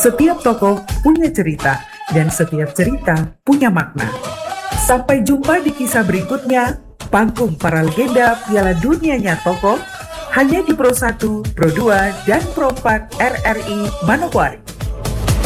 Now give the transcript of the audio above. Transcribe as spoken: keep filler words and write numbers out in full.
Setiap tokoh punya cerita, dan setiap cerita punya makna. Sampai jumpa di kisah berikutnya, panggung para legenda Piala Dunianya tokoh, hanya di Pro satu, Pro dua, dan Pro empat R R I Manokwari.